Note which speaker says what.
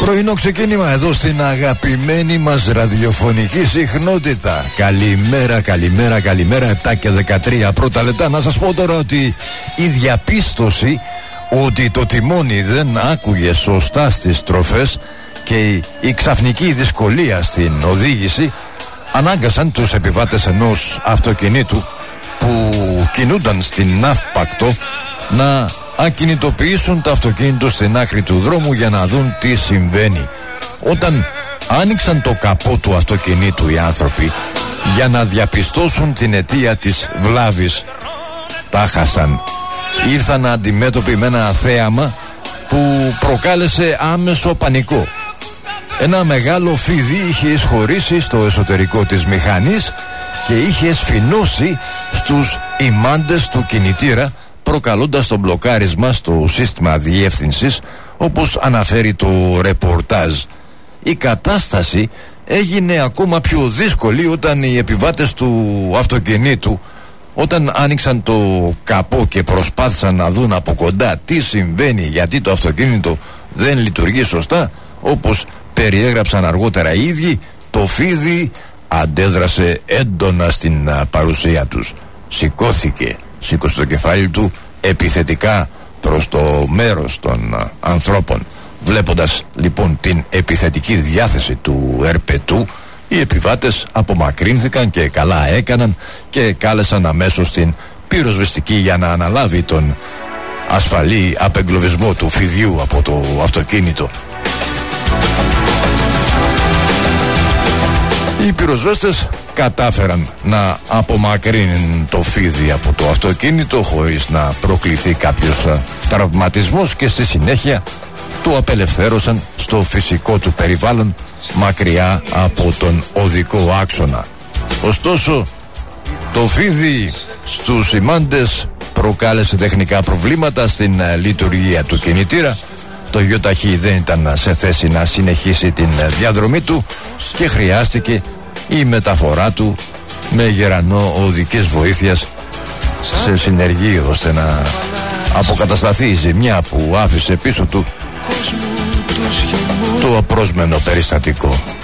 Speaker 1: Πρωινό ξεκίνημα εδώ στην αγαπημένη μας ραδιοφωνική συχνότητα. Καλημέρα, καλημέρα, καλημέρα. 7 και 13 πρώτα λεπτά. Να σας πω τώρα ότι η διαπίστωση ότι το τιμόνι δεν άκουγε σωστά στις στροφές και η ξαφνική δυσκολία στην οδήγηση ανάγκασαν τους επιβάτες ενός αυτοκινήτου που κινούνταν στην Ναύπακτο να ακινητοποιήσουν το αυτοκίνητο στην άκρη του δρόμου για να δουν τι συμβαίνει. Όταν άνοιξαν το καπό του αυτοκινήτου οι άνθρωποι για να διαπιστώσουν την αιτία της βλάβης, τα χάσαν. Ήρθαν αντιμέτωποι με ένα θέαμα που προκάλεσε άμεσο πανικό. Ένα μεγάλο φίδι είχε εισχωρήσει στο εσωτερικό της μηχανής και είχε σφινώσει στους ημάντες του κινητήρα, προκαλώντας το μπλοκάρισμα στο σύστημα διεύθυνσης, όπως αναφέρει το ρεπορτάζ. Η κατάσταση έγινε ακόμα πιο δύσκολη όταν οι επιβάτες του αυτοκινήτου, όταν άνοιξαν το καπό και προσπάθησαν να δουν από κοντά τι συμβαίνει, γιατί το αυτοκίνητο δεν λειτουργεί σωστά, όπως περιέγραψαν αργότερα οι ίδιοι, το φίδι αντέδρασε έντονα στην παρουσία τους. Σήκωσε το κεφάλι του επιθετικά προς το μέρος των ανθρώπων. Βλέποντας λοιπόν την επιθετική διάθεση του ερπετού, οι επιβάτες απομακρύνθηκαν και καλά έκαναν και κάλεσαν αμέσως την πυροσβεστική για να αναλάβει τον ασφαλή απεγκλωβισμό του φιδιού από το αυτοκίνητο. Οι πυροσβέστες κατάφεραν να απομακρύνουν το φίδι από το αυτοκίνητο χωρίς να προκληθεί κάποιος τραυματισμός και στη συνέχεια το απελευθέρωσαν στο φυσικό του περιβάλλον, μακριά από τον οδικό άξονα. Ωστόσο, το φίδι στους ημάντες προκάλεσε τεχνικά προβλήματα στην λειτουργία του κινητήρα. Το ΙΟΤΑΧΗ δεν ήταν σε θέση να συνεχίσει την διαδρομή του και χρειάστηκε η μεταφορά του με γερανό οδικής βοήθειας σε συνεργείο, ώστε να αποκατασταθεί η ζημιά που άφησε πίσω του το απρόσμενο περιστατικό.